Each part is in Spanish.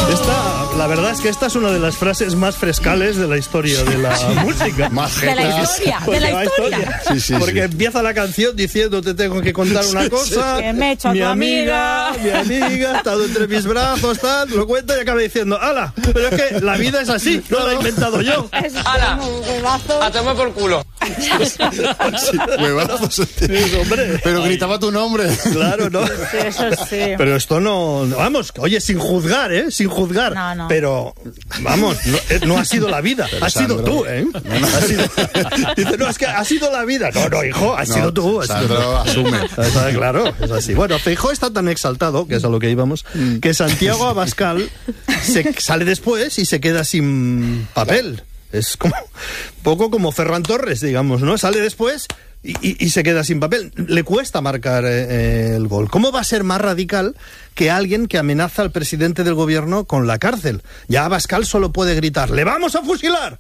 La verdad es que esta es una de las frases más frescales de la historia de la música. De la historia. Sí, porque empieza la canción diciendo: te tengo que contar una cosa. Que me he hecho a mi tu amiga, ha estado entre mis brazos, tal, lo cuenta y acaba diciendo: ¡hala! Pero es que la vida es así, no la he inventado yo. ¡Hala! ¡A tomar por culo! Huevazos. Hombre. Pero gritaba tu nombre. Claro, ¿no? Eso sí. Pero esto no... Vamos, oye, sin juzgar, ¿eh? Sin juzgar. No. Pero, vamos, no ha sido la vida. Pero has sido tú, ¿eh? Dice, no, es que ha sido la vida. No, hijo, has sido tú. Sandro, asume. Claro, es así. Bueno, Feijóo está tan exaltado, que es a lo que íbamos, que Santiago Abascal sale después y se queda sin papel. Es como poco como Ferran Torres, digamos, ¿no? Sale después y se queda sin papel. Le cuesta marcar el gol. ¿Cómo va a ser más radical que alguien que amenaza al presidente del gobierno con la cárcel? Ya Abascal solo puede gritar: ¡le vamos a fusilar!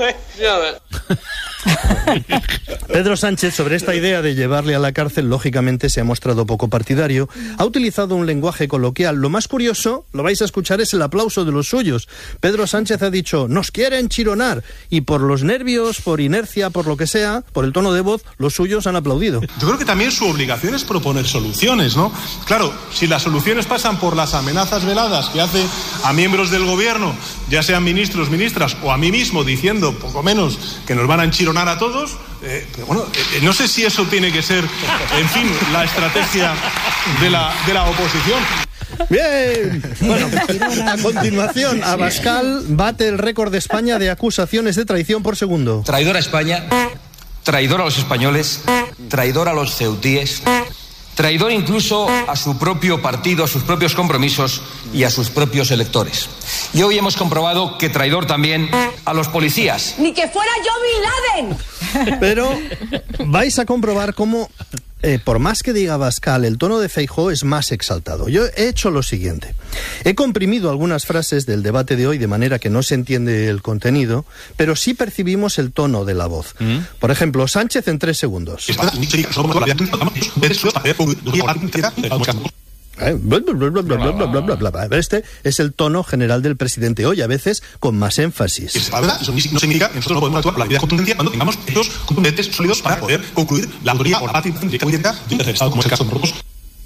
Pedro Sánchez, sobre esta idea de llevarle a la cárcel, lógicamente se ha mostrado poco partidario. Ha utilizado un lenguaje coloquial. Lo más curioso, lo vais a escuchar, es el aplauso de los suyos. Pedro Sánchez ha dicho: nos quieren chironar. Y por los nervios, por inercia, por lo que sea, por el tono de voz, los suyos han aplaudido. Yo creo que también su obligación es proponer soluciones, ¿no? Claro, si las soluciones pasan por las amenazas veladas que hace a miembros del gobierno, ya sean ministros, ministras, o a mí mismo, diciendo poco menos que nos van a enchironar a todos, no sé si eso tiene que ser, en fin, la estrategia de la oposición. Bien. Bueno, a continuación, Abascal bate el récord de España de acusaciones de traición por segundo. Traidor a España, traidor a los españoles, traidor a los ceutíes, traidor incluso a su propio partido, a sus propios compromisos y a sus propios electores. Y hoy hemos comprobado que traidor también a los policías. ¡Ni que fuera yo Bin Laden! Pero vais a comprobar cómo, por más que diga Abascal, el tono de Feijóo es más exaltado. Yo he hecho lo siguiente. He comprimido algunas frases del debate de hoy de manera que no se entiende el contenido, pero sí percibimos el tono de la voz. Por ejemplo, Sánchez en 3 segundos. Este es el tono general del presidente hoy, a veces con más énfasis. Eso no significa que nosotros no podemos actuar por la vía de contundencia cuando tengamos hechos contundentes, sólidos, para poder concluir la autoría o la patria directa del Estado, como es el caso de nosotros.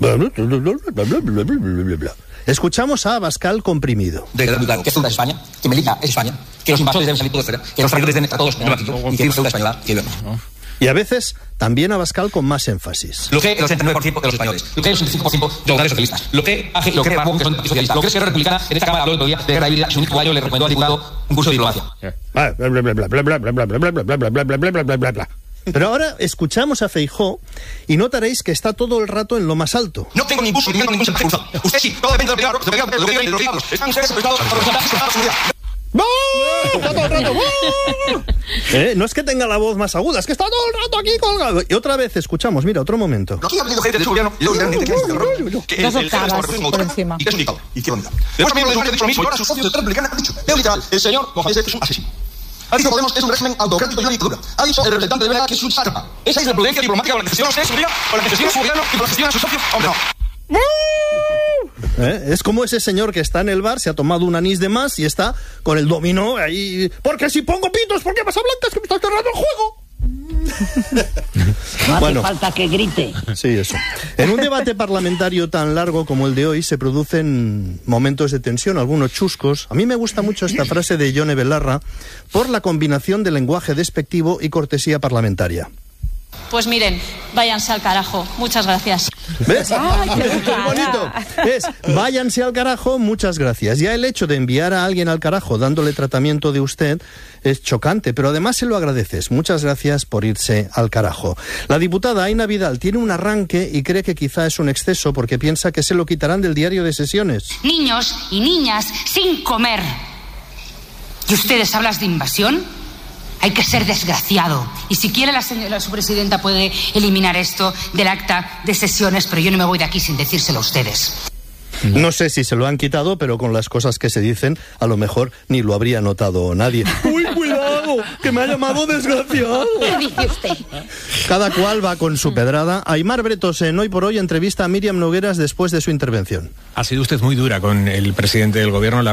Escuchamos a Abascal comprimido. De claro, que es deuda de España, que Melilla es España, que los invasores deben salir todos fuera, que los traidores deben estar todos en el banquillo y que hay una deuda española que vernos. Y a veces también Abascal con más énfasis. Lo que el 89% de los españoles, lo que el 65% de los socialistas, lo que AG, lo que Ramón, que son socialistas, lo que es Esquerra Republicana, en esta Cámara habló el otro día de guerra híbrida y su único año le recomendó al diputado un curso de diplomacia. Pero ahora escuchamos a Feijóo y notaréis que está todo el rato en lo más alto. No tengo ningún sentimiento, ningún sentimiento. Usted sí, todo depende de lo que digan. Están ustedes afectados por los ataques a la seguridad. Está todo el rato. No es que tenga la voz más aguda, es que está todo el rato aquí colgado. Y otra vez escuchamos, mira, otro momento. Aquí ha habido gente de su gobierno, que dos octavas por encima. Y es un dictador. Después también lo ha dicho lo mismo, y ahora sus socios de Republicana han dicho. Leo literal, el señor González es un asesino. Ha dicho Podemos es un régimen autocrático y una dictadura. Ha dicho el representante de Vera que es un sátrapa. Esa es la prudencia diplomática con la que gestiona usted su vida, con la que gestiona su gobierno y con la que gestiona sus socios. Hombre, no. Es como ese señor que está en el bar, se ha tomado un anís de más y está con el dominó ahí. Porque si pongo pitos, ¿por qué pasa blancas? Que me está cerrando el juego. No hace falta que grite. Sí, eso. En un debate parlamentario tan largo como el de hoy se producen momentos de tensión, algunos chuscos. A mí me gusta mucho esta frase de Yone Belarra por la combinación de lenguaje despectivo y cortesía parlamentaria. Pues miren, váyanse al carajo. Muchas gracias. ¿Ves? ¡Qué bonito! Es, váyanse al carajo, muchas gracias. Ya el hecho de enviar a alguien al carajo dándole tratamiento de usted es chocante, pero además se lo agradeces. Muchas gracias por irse al carajo. La diputada Aina Vidal tiene un arranque y cree que quizá es un exceso porque piensa que se lo quitarán del diario de sesiones. Niños y niñas sin comer. ¿Y ustedes hablan de invasión? Hay que ser desgraciado. Y si quiere su presidenta puede eliminar esto del acta de sesiones, pero yo no me voy de aquí sin decírselo a ustedes. No sé si se lo han quitado, pero con las cosas que se dicen, a lo mejor ni lo habría notado nadie. ¡Uy, cuidado! ¡Que me ha llamado desgraciado! ¿Qué dice usted? Cada cual va con su pedrada. Aimar Bretos en Hoy por Hoy entrevista a Míriam Nogueras después de su intervención. Ha sido usted muy dura con el presidente del gobierno.